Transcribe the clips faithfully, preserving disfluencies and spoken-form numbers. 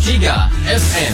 tiga F M.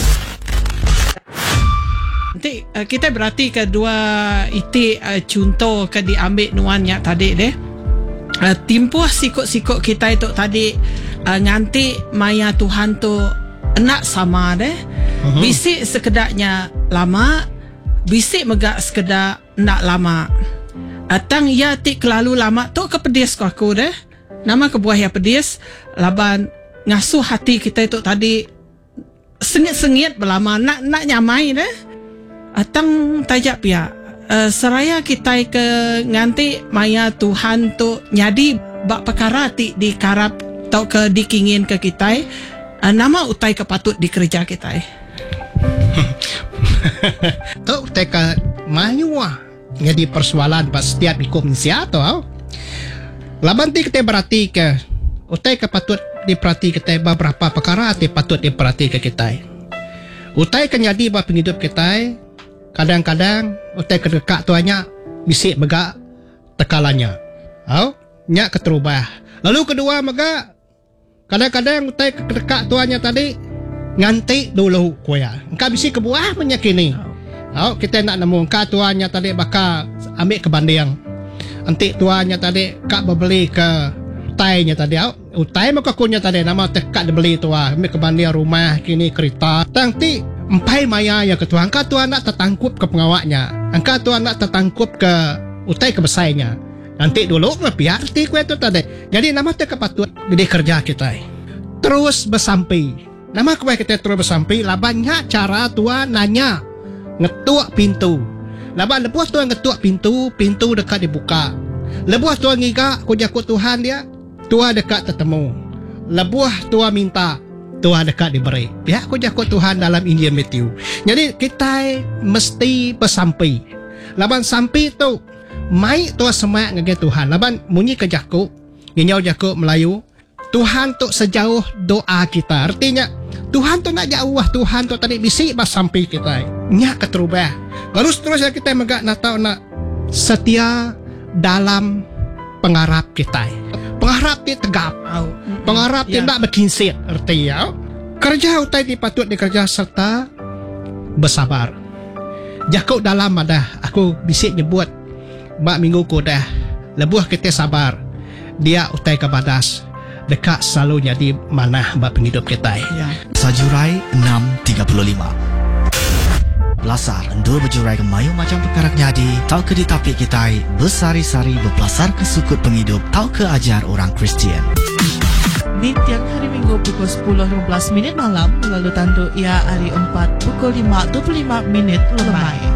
Nanti uh, kita berarti kedua itu uh, contoh ke diambil nuannya tadi deh. Uh, timpuh sikut-sikut kita itu tadi uh, nganti maya Tuhan tu enak sama deh. Uh-huh. Bisik sekedarnya lama, bisik megak sekedar nak lama. Atang ya ti kelalu lama tu kepedis ko aku deh. Nama kebuah ya pedis laban ngasuh hati kita itu tadi sengit-sengit berlama nak nak nyamai deh. Atang tajak pia uh, seraya kita ke nganti maya Tuhan tu nyadi bak perkara ti dikarap tau ke dikingin ke kita uh, nama utai ke patut dikerja kita tu utai ke mayu wah jadi persoalan pas setiap ikut mensia tu laban ti kita berarti ke utai ke patut diperhati kita beberapa perkara ti patut diperhati ke kita utai ke nyadi bak penghidup kita. Kadang-kadang utai kedekak tuanya bisik megak tekalannya. Au, nyak keterubah. Lalu kedua megak kadang-kadang utai kedekak tuanya tadi nganti dulu kuya. Engkau bisik kebuah menyakini. Au, kita nak nemu engkau tuanya tadi bakal ambil ke banding. Nanti tuanya tadi kak berbeli ke utainya tadi. Au, utai maka kunya tadi nama tekak dibeli tua ambil ke banding rumah kini kereta. Nanti empai maya yang ketua angka tuan nak tertangkup ke pengawaknya, angka tuan nak tertangkup ke utai ke besainya. Nanti dulu biar ti kue tu tadi. Jadi nama tu kepatut di kerja kita terus bersampai. Nama kue kita terus bersampai. Labannya cara tuan nanya ngetuk pintu. Laban lepas tuan ngetuk pintu, pintu dekat dibuka. Lepas tuan ngiga kujakut Tuhan dia, tuan dekat tertemu. Lepas tuan minta, Tuhan dekat diberi. Ya, aku jakut Tuhan dalam Injil Matthew. Jadi kita mesti bersampai. Laban sampai tu, mai Tuhan semak ngege Tuhan. Laban munyi ke jakut, nginyau jakut Melayu. Tuhan tu sejauh doa kita. Artinya Tuhan tu nak jauh. Tuhan tu tadi bisik bersampai kita. Nyak keterubah. Lalu seterusnya kita megak nak tahu nak setia dalam pengharap kita. Pengharap dia tegap. Pengharap dia tak berkinsit. Artinya kerja utai dipatut dikerja serta bersabar. Jakut dalam ada aku bisik nyebut bak minggu ku dah lebuh kita sabar. Dia utai ke badas dekat selalu jadi mana bak penghidup kita. Ya. Sajurai enam tiga puluh lima. Belasar endur berjurai ke mayu macam perkara jadi tau ke ditapik kita bersari-sari berbelasar ke sukut penghidup tau ke ajar orang Kristian. Di tiang hari Minggu pukul sepuluh lima belas minit malam lalu tandu ia hari empat pukul lima dua puluh lima minit lemai.